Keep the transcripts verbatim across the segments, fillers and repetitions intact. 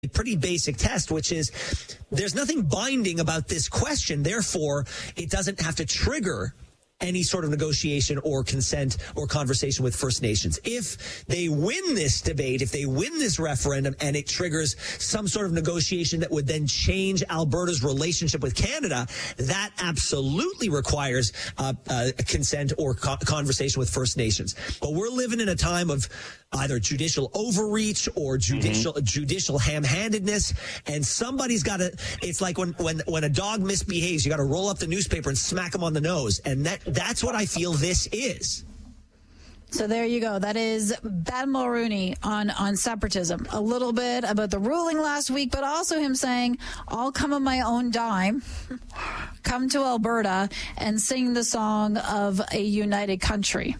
pretty basic test, which is there's nothing binding about this question. Therefore, it doesn't have to trigger any sort of negotiation or consent or conversation with First Nations. If they win this debate, if they win this referendum and it triggers some sort of negotiation that would then change Alberta's relationship with Canada, that absolutely requires uh, uh, consent or co- conversation with First Nations. But we're living in a time of either judicial overreach or judicial mm-hmm. judicial ham-handedness, and somebody's got to. It's like when when when a dog misbehaves, you got to roll up the newspaper and smack him on the nose, and that that's what I feel this is. So there you go. That is Ben Mulroney on, on separatism. A little bit about the ruling last week, but also him saying, I'll come on my own dime, come to Alberta and sing the song of a united country.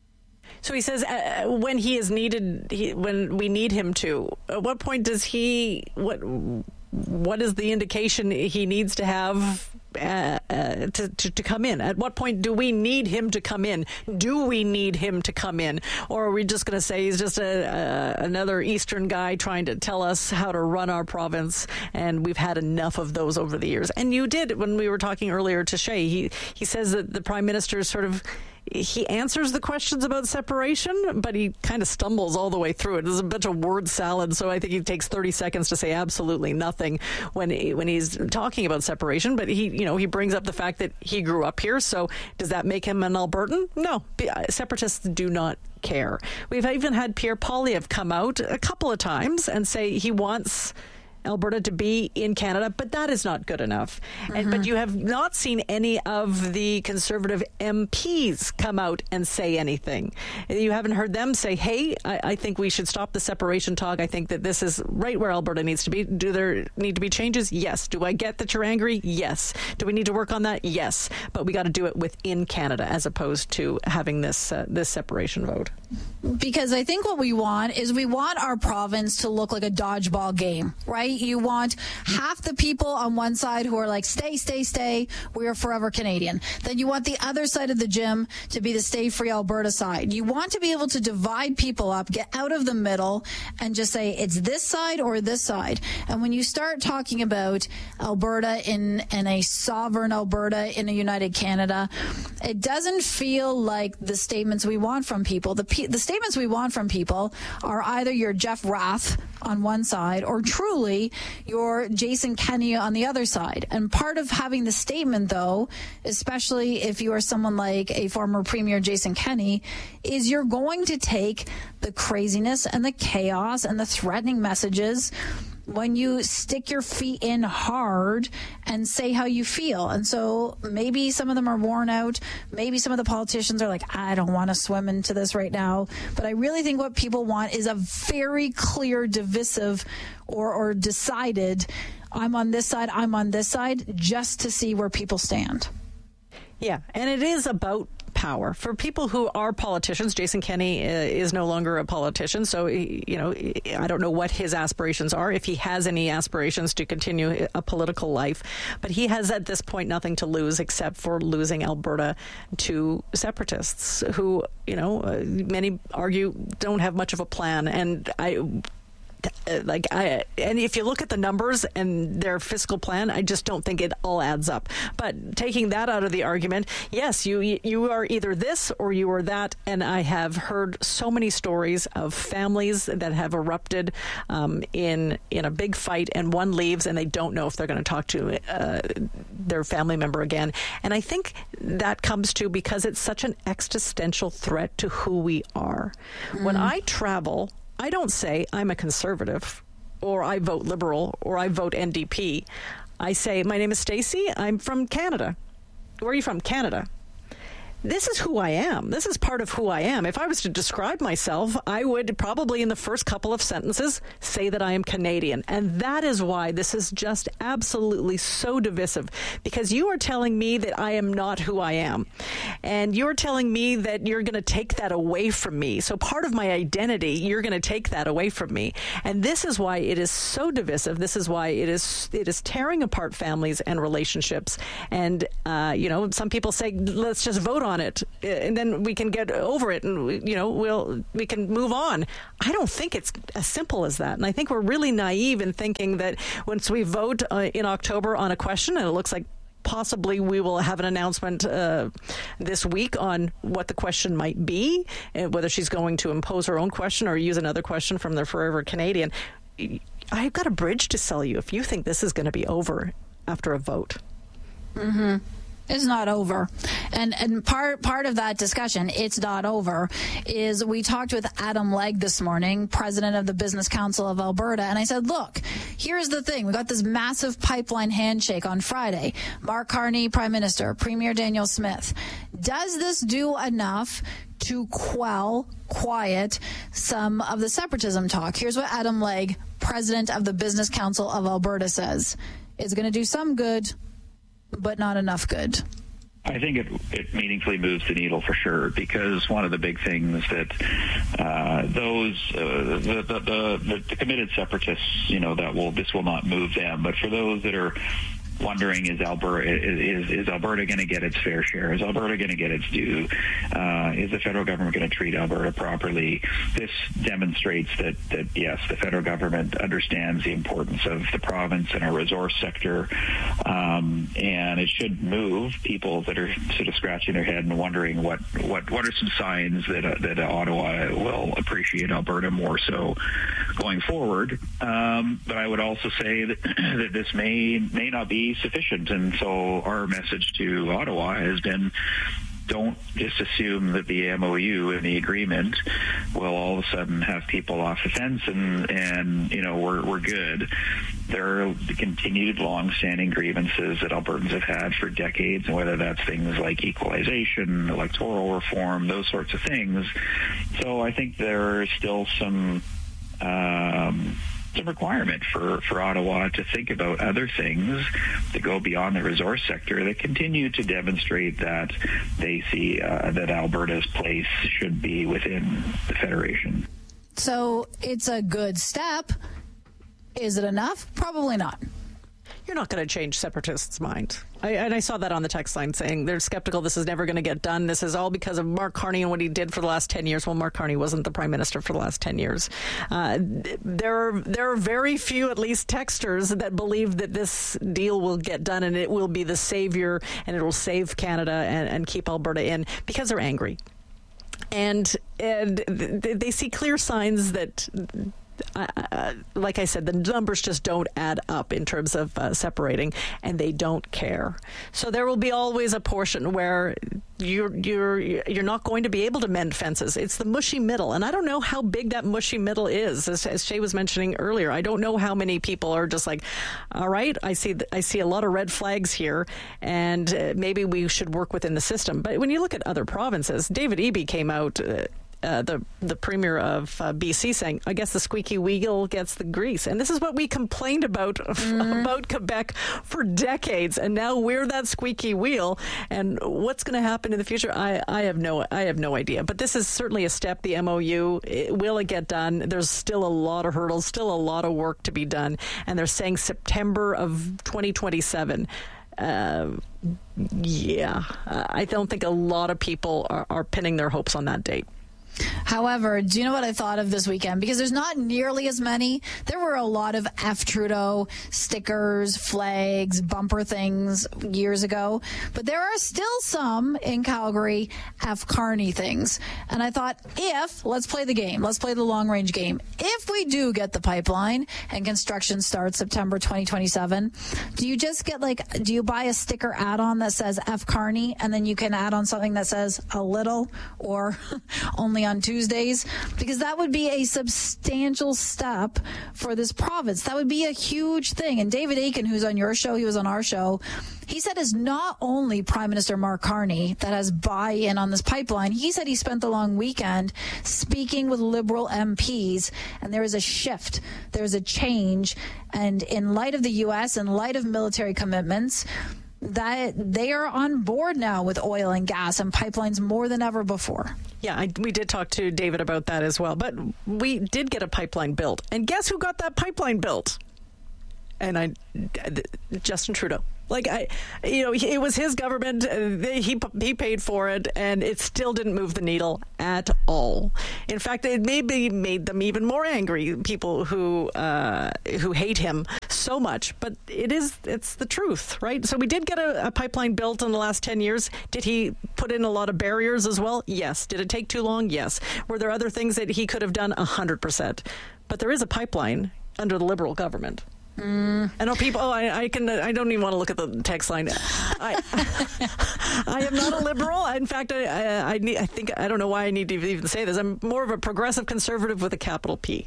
So he says uh, when he is needed, he, when we need him to, at what point does he, what what is the indication he needs to have uh, uh, to, to, to come in? At what point do we need him to come in? Do we need him to come in? Or are we just going to say he's just a, a, another Eastern guy trying to tell us how to run our province, and we've had enough of those over the years? And you did, when we were talking earlier to Shay, he, he says that the Prime Minister sort of, he answers the questions about separation, but he kind of stumbles all the way through it. There's a bunch of word salad, so I think he takes thirty seconds to say absolutely nothing when he, when he's talking about separation. But he, you know, he brings up the fact that he grew up here. So does that make him an Albertan? No, separatists do not care. We've even had Pierre Poilievre come out a couple of times and say he wants Alberta to be in Canada, but that is not good enough. Mm-hmm. And, but you have not seen any of the Conservative M Ps come out and say anything. You haven't heard them say, hey, I, I think we should stop the separation talk. I think that this is right where Alberta needs to be. Do there need to be changes? Yes. Do I get that you're angry? Yes. Do we need to work on that? Yes. But we got to do it within Canada as opposed to having this uh, this separation vote. Because I think what we want is we want our province to look like a dodgeball game, right? You want half the people on one side who are like, stay, stay, stay, we are forever Canadian. Then you want the other side of the gym to be the Stay Free Alberta side. You want to be able to divide people up, get out of the middle, and just say it's this side or this side. And when you start talking about Alberta in, in a sovereign Alberta, in a united Canada, it doesn't feel like the statements we want from people. The The statements we want from people are either your Jeff Rath on one side or truly your Jason Kenney on the other side. And part of having the statement, though, especially if you are someone like a former Premier Jason Kenney, is you're going to take the craziness and the chaos and the threatening messages when you stick your feet in hard and say how you feel. And so maybe some of them are worn out. Maybe some of the politicians are like, I don't want to swim into this right now. But I really think what people want is a very clear, divisive or, or decided, I'm on this side, I'm on this side, just to see where people stand. Yeah, and it is about power. For people who are politicians, Jason Kenney uh, is no longer a politician, so, he, you know, I don't know what his aspirations are, if he has any aspirations to continue a political life, but he has at this point nothing to lose except for losing Alberta to separatists who, you know, uh, many argue don't have much of a plan, and I... Like I, and if you look at the numbers and their fiscal plan, I just don't think it all adds up. But taking that out of the argument, yes, you you are either this or you are that. And I have heard so many stories of families that have erupted um, in in a big fight, and one leaves and they don't know if they're going to talk to uh, their family member again. And I think that comes to because it's such an existential threat to who we are. Mm. When I travel, I don't say I'm a conservative or I vote Liberal or I vote N D P. I say, my name is Stacey. I'm from Canada. Where are you from? Canada. This is who I am. This is part of who I am. If I was to describe myself, I would probably in the first couple of sentences say that I am Canadian. And that is why this is just absolutely so divisive, because you are telling me that I am not who I am. And you're telling me that you're going to take that away from me. So part of my identity, you're going to take that away from me. And this is why it is so divisive. This is why it is it is tearing apart families and relationships. And, uh, you know, some people say, let's just vote on on it, and then we can get over it, and you know, we'll we can move on. I don't think it's as simple as that, and I think we're really naive in thinking that once we vote uh, in October on a question, and it looks like possibly we will have an announcement uh, this week on what the question might be, and whether she's going to impose her own question or use another question from the Forever Canadian. I've got a bridge to sell you if you think this is going to be over after a vote. Mm-hmm. It's not over. And and part part of that discussion, it's not over, is we talked with Adam Legg this morning, president of the Business Council of Alberta, and I said, look, here's the thing. We got this massive pipeline handshake on Friday. Mark Carney, Prime Minister, Premier Daniel Smith. Does this do enough to quell, quiet some of the separatism talk? Here's what Adam Legg, president of the Business Council of Alberta, says. It's going to do some good, but not enough good. I think it, it meaningfully moves the needle for sure, because one of the big things that uh, those uh, the, the, the, the committed separatists, you know, that will this will not move them, but for those that are wondering, is Alberta is, is Alberta going to get its fair share? Is Alberta going to get its due? Uh, is the federal government going to treat Alberta properly? This demonstrates that, that, yes, the federal government understands the importance of the province and our resource sector, um, and it should move people that are sort of scratching their head and wondering what, what, what are some signs that, uh, that Ottawa will appreciate Alberta more so going forward. Um, but I would also say that, that this may, may not be sufficient, and so our message to Ottawa has been, don't just assume that the M O U and the agreement will all of a sudden have people off the fence and, and you know, we're, we're good. There are the continued long-standing grievances that Albertans have had for decades, and whether that's things like equalization, electoral reform, those sorts of things. So I think there are still some um, some requirement for, for Ottawa to think about other things that go beyond the resource sector that continue to demonstrate that they see uh, that Alberta's place should be within the Federation. So it's a good step. Is it enough? Probably not. You're not going to change separatists' minds. I, and I saw that on the text line saying they're skeptical this is never going to get done. This is all because of Mark Carney and what he did for the last ten years. Well, Mark Carney wasn't the Prime Minister for the last ten years. Uh, there, are, there are very few, at least, texters that believe that this deal will get done and it will be the savior and it will save Canada and, and keep Alberta in, because they're angry. And, and they see clear signs that... Uh, like I said, the numbers just don't add up in terms of uh, separating, and they don't care. So there will be always a portion where you're you're you're not going to be able to mend fences. It's the mushy middle, and I don't know how big that mushy middle is. As, as Shay was mentioning earlier, I don't know how many people are just like, all right, I see th- I see a lot of red flags here, and uh, maybe we should work within the system. But when you look at other provinces, David Eby came out. Uh, Uh, the the premier of uh, B C saying, I guess the squeaky wheel gets the grease. And this is what we complained about mm-hmm. about Quebec for decades. And now we're that squeaky wheel. And what's going to happen in the future? I, I have no I have no idea. But this is certainly a step, the M O U. It, will it get done? There's still a lot of hurdles, still a lot of work to be done. And they're saying September of twenty twenty-seven. Uh, yeah, I don't think a lot of people are, are pinning their hopes on that date. However, do you know what I thought of this weekend? Because there's not nearly as many. There were a lot of F. Trudeau stickers, flags, bumper things years ago. But there are still some in Calgary F. Carney things. And I thought, if, let's play the game. Let's play the long-range game. If we do get the pipeline and construction starts September twenty twenty-seven, do you just get like, do you buy a sticker add-on that says F. Carney, and then you can add on something that says a little or only on Tuesdays? Because that would be a substantial step for this province. That would be a huge thing. And David Akin, who's on your show, he was on our show, he said it's not only Prime Minister Mark Carney that has buy-in on this pipeline. He said he spent the long weekend speaking with Liberal M Ps, and there is a shift. There's a change. And in light of the U S, in light of military commitments, that they are on board now with oil and gas and pipelines more than ever before. Yeah, I, we did talk to David about that as well. But we did get a pipeline built. And guess who got that pipeline built? And I, Justin Trudeau. Like, I, you know, it was his government. He he paid for it, and it still didn't move the needle at all. In fact, it maybe made them even more angry, people who uh, who hate him so much. But it is it's the truth, right? So we did get a, a pipeline built in the last ten years. Did he put in a lot of barriers as well? Yes. Did it take too long? Yes. Were there other things that he could have done? one hundred percent. But there is a pipeline under the Liberal government. Mm. I know people. Oh, I, I can. I don't even want to look at the text line. I, I am not a liberal. In fact, I, I, I, need, I think I don't know why I need to even say this. I'm more of a progressive conservative with a capital P.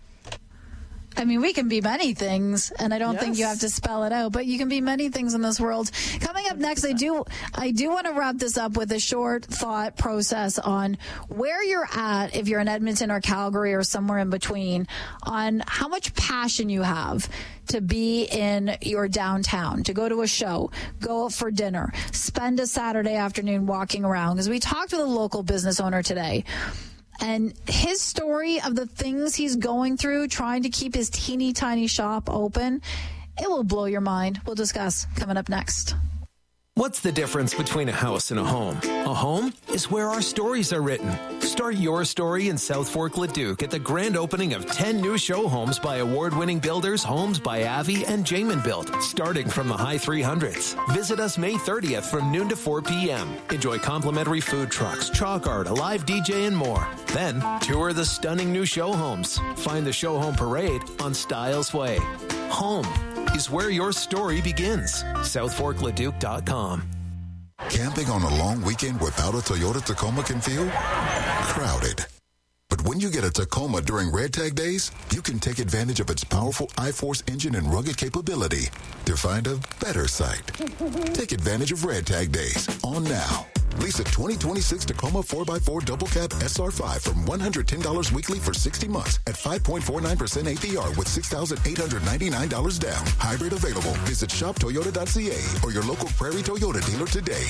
I mean, we can be many things, and I don't yes. think you have to spell it out, but you can be many things in this world. Coming up next, I do I do want to wrap this up with a short thought process on where you're at, if you're in Edmonton or Calgary or somewhere in between, on how much passion you have to be in your downtown, to go to a show, go out for dinner, spend a Saturday afternoon walking around. Because we talked with a local business owner today, and his story of the things he's going through, trying to keep his teeny tiny shop open, it will blow your mind. We'll discuss coming up next. What's the difference between a house and a home? A home is where our stories are written. Start your story in South Fork Leduc at the grand opening of ten new show homes by award-winning builders, Homes by Avi and Jamin Built, starting from the high three hundreds. Visit us May thirtieth from noon to four p.m. Enjoy complimentary food trucks, chalk art, a live D J, and more. Then, tour the stunning new show homes. Find the show home parade on Styles Way. Home is where your story begins. south fork leduc dot com. Camping on a long weekend without a Toyota Tacoma can feel crowded. But when you get a Tacoma during Red Tag Days, you can take advantage of its powerful iForce engine and rugged capability to find a better site. Take advantage of Red Tag Days on now. Lease a twenty twenty-six Tacoma four by four Double Cab S R five from one hundred ten dollars weekly for sixty months at five point four nine percent A P R with six thousand eight hundred ninety-nine dollars down. Hybrid available. Visit shop toyota dot c a or your local Prairie Toyota dealer today.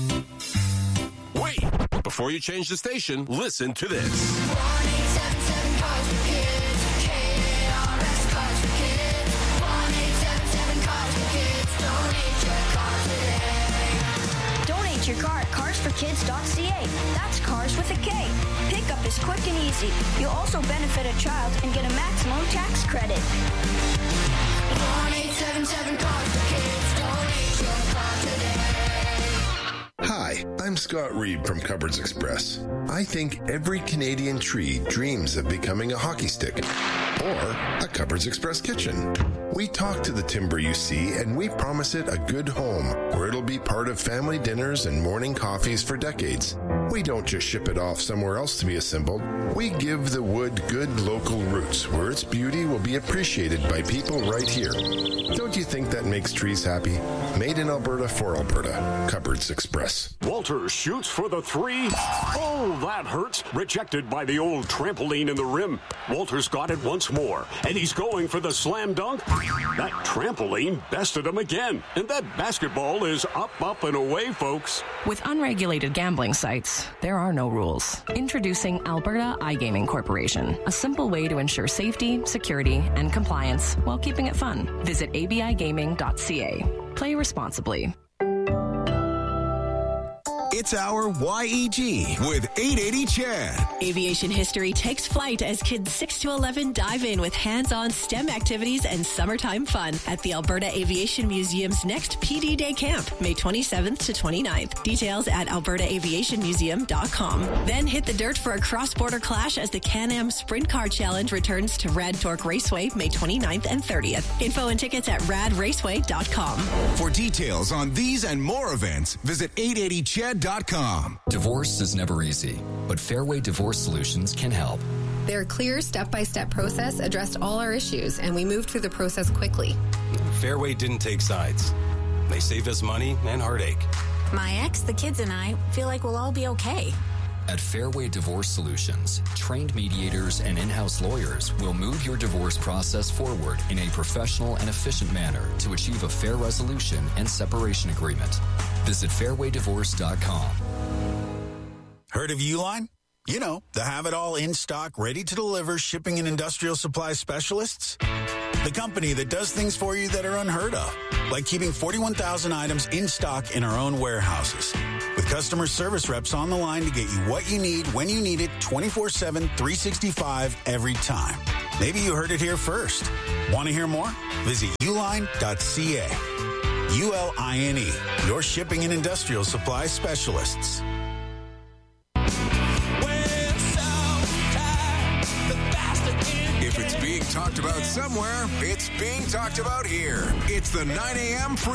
Wait! Before you change the station, listen to this. one eight seven seven Cars for Kids. K A R S Cars for Kids. one eight seven seven Cars for Kids. Donate your car today. Donate your car at cars for kids dot c a. That's cars with a K. Pickup is quick and easy. You'll also benefit a child and get a maximum tax credit. one eight seven seven Cars for Kids. Donate your car today. Hi, I'm Scott Reed from Cupboards Express. I think every Canadian tree dreams of becoming a hockey stick or a Cupboards Express kitchen. We talk to the timber you see, and we promise it a good home where it'll be part of family dinners and morning coffees for decades. We don't just ship it off somewhere else to be assembled. We give the wood good local roots where its beauty will be appreciated by people right here. Don't you think that makes trees happy? Made in Alberta for Alberta. Cupboards Express. Walter shoots for the three. Oh, that hurts. Rejected by the old trampoline in the rim. Walter's got it once more, and he's going for the slam dunk. That trampoline bested him again, and that basketball is up, up, and away, folks. With unregulated gambling sites, there are no rules. Introducing Alberta iGaming Corporation, a simple way to ensure safety, security, and compliance while keeping it fun. Visit a b i gaming dot c a. Play responsibly. It's our Y E G with eight eighty Chad. Aviation history takes flight as kids six to eleven dive in with hands-on STEM activities and summertime fun at the Alberta Aviation Museum's next P D Day Camp, May twenty-seventh to twenty-ninth. Details at alberta aviation museum dot com. Then hit the dirt for a cross-border clash as the Can-Am Sprint Car Challenge returns to Rad Torque Raceway, May twenty-ninth and thirtieth. Info and tickets at rad raceway dot com. For details on these and more events, visit eight eighty chad dot com. Divorce is never easy, but Fairway Divorce Solutions can help. Their clear step-by-step process addressed all our issues, and we moved through the process quickly. Fairway didn't take sides. They saved us money and heartache. My ex, the kids, and I feel like we'll all be okay. At Fairway Divorce Solutions, trained mediators and in-house lawyers will move your divorce process forward in a professional and efficient manner to achieve a fair resolution and separation agreement. Visit fairway divorce dot com. Heard of Uline? You know, the have-it-all in stock, ready to deliver shipping and industrial supply specialists. the company that does things for you that are unheard of, like keeping forty-one thousand items in stock in our own warehouses. With customer service reps on the line to get you what you need when you need it twenty-four seven, three sixty-five every time. Maybe you heard it here first. Want to hear more? Visit uline dot c a. U L I N E, your shipping and industrial supply specialists. If it's being talked about somewhere, it's being talked about here. It's the nine a.m. Free